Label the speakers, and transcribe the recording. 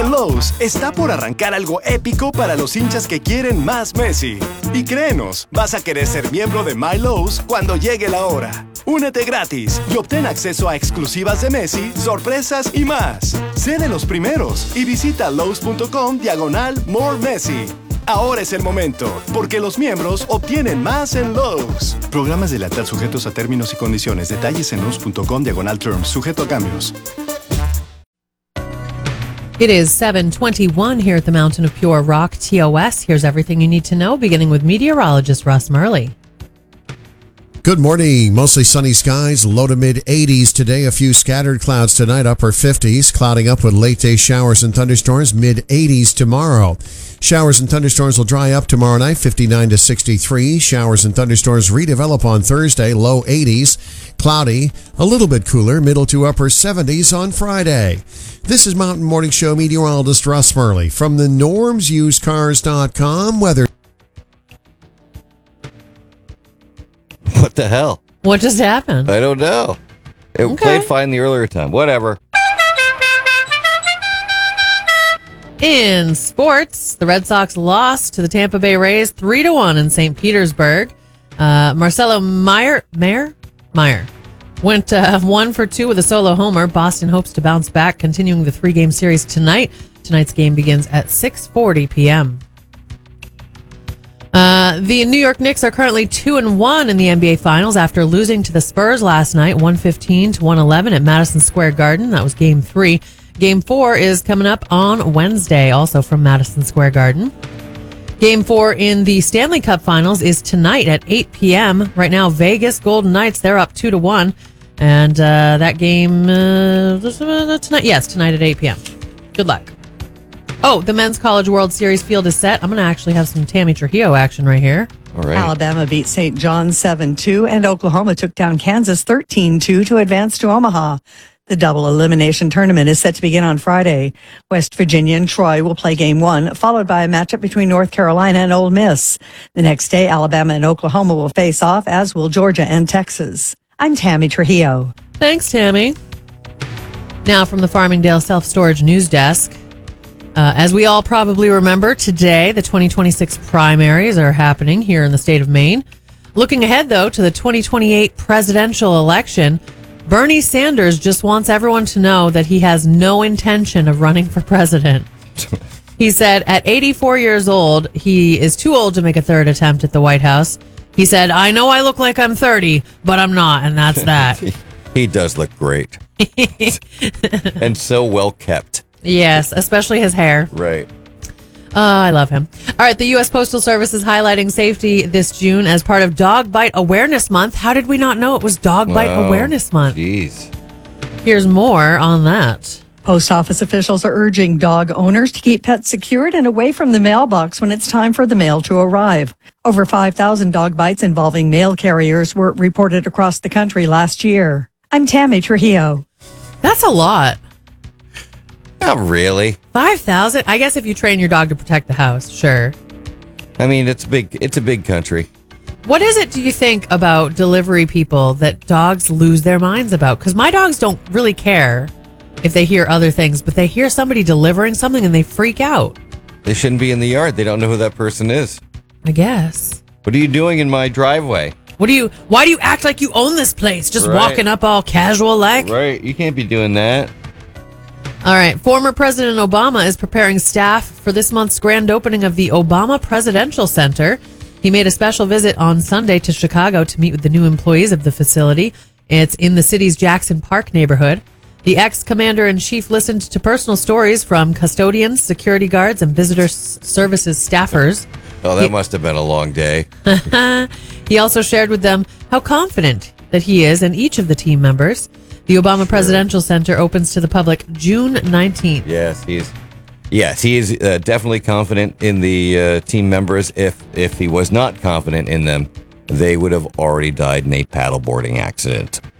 Speaker 1: En Lowe's está por arrancar algo épico para los hinchas que quieren más Messi. Y créenos, vas a querer ser miembro de My Lowe's cuando llegue la hora. Únete gratis y obtén acceso a exclusivas de Messi, sorpresas y más. Sé de los primeros y visita lowes.com/More Messi. Ahora es el momento, porque los miembros obtienen más en Lowe's. Programas de lealtad sujetos a términos y condiciones. Detalles en lowes.com/terms, sujeto a cambios.
Speaker 2: It is 7:21 here at the Mountain of Pure Rock, TOS. Here's everything you need to know, beginning with meteorologist Russ Murley.
Speaker 3: Good morning. Mostly sunny skies, low to mid 80s today. A few scattered clouds tonight, upper 50s. Clouding up with late day showers and thunderstorms, mid 80s tomorrow. Showers and thunderstorms will dry up tomorrow night, 59 to 63. Showers and thunderstorms redevelop on Thursday, low 80s. Cloudy, a little bit cooler, middle to upper 70s on Friday. This is Mountain Morning Show meteorologist Russ Murley from the normsusedcars.com weather.
Speaker 4: What the hell?
Speaker 2: What just happened?
Speaker 4: I don't know. It played fine the earlier time. Whatever.
Speaker 2: In sports, the Red Sox lost to the Tampa Bay Rays 3-1 in St. Petersburg. Marcelo Meyer went 1 for 2 with a solo homer. Boston hopes to bounce back, continuing the 3-game series tonight. Tonight's game begins at 6:40 p.m. The New York Knicks are currently 2-1 in the NBA Finals after losing to the Spurs last night, 115 to 111 at Madison Square Garden. That was Game 3. Game 4 is coming up on Wednesday, also from Madison Square Garden. Game 4 in the Stanley Cup Finals is tonight at 8 p.m. Right now, Vegas Golden Knights, they're up 2-1. And that game, tonight? Yes, tonight at 8 p.m. Good luck. Oh, the Men's College World Series field is set. I'm going to actually have some Tammy Trujillo action right here.
Speaker 4: All right.
Speaker 5: Alabama beat St. John's 7-2, and Oklahoma took down Kansas 13-2 to advance to Omaha. The double elimination tournament is set to begin on Friday. West Virginia and Troy will play Game 1, followed by a matchup between North Carolina and Ole Miss. The next day, Alabama and Oklahoma will face off, as will Georgia and Texas. I'm Tammy Trujillo.
Speaker 2: Thanks, Tammy. Now from the Farmingdale Self-Storage News Desk. As we all probably remember, today the 2026 primaries are happening here in the state of Maine. Looking ahead, though, to the 2028 presidential election, Bernie Sanders just wants everyone to know that he has no intention of running for president. He said at 84 years old, he is too old to make a third attempt at the White House. He said, I know I look like I'm 30, but I'm not, and that's that.
Speaker 4: He does look great. And so well kept.
Speaker 2: Yes, especially his hair.
Speaker 4: Right.
Speaker 2: I love him. All right, the U.S. Postal Service is highlighting safety this June as part of Dog Bite Awareness Month. How did we not know it was Dog Bite Awareness Month?
Speaker 4: Jeez.
Speaker 2: Here's more on that.
Speaker 5: Post office officials are urging dog owners to keep pets secured and away from the mailbox when it's time for the mail to arrive. Over 5,000 dog bites involving mail carriers were reported across the country last year. I'm Tammy Trujillo.
Speaker 2: That's a lot.
Speaker 4: Not really.
Speaker 2: 5,000? I guess if you train your dog to protect the house, sure.
Speaker 4: I mean, it's big. It's a big country.
Speaker 2: What is it, do you think, about delivery people that dogs lose their minds about? Because my dogs don't really care if they hear other things, but they hear somebody delivering something and they freak out.
Speaker 4: They shouldn't be in the yard. They don't know who that person is.
Speaker 2: I guess.
Speaker 4: What are you doing in my driveway?
Speaker 2: Why do you act like you own this place? Just walking up all casual like?
Speaker 4: Right. You can't be doing that.
Speaker 2: All right. Former President Obama is preparing staff for this month's grand opening of the Obama Presidential Center. He made a special visit on Sunday to Chicago to meet with the new employees of the facility. It's in the city's Jackson Park neighborhood. The ex-commander-in-chief listened to personal stories from custodians, security guards, and visitor services staffers.
Speaker 4: Oh, that must have been a long day.
Speaker 2: He also shared with them how confident that he is in each of the team members. The Obama Presidential Center opens to the public June 19th.
Speaker 4: Yes, he is definitely confident in the team members. If he was not confident in them, they would have already died in a paddleboarding accident.